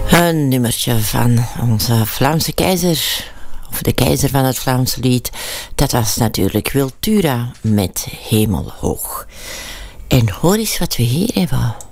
Een nummertje van onze Vlaamse keizer, of de keizer van het Vlaamse lied. Dat was natuurlijk Wiltura met Hemelhoog. En hoor eens wat we hier hebben.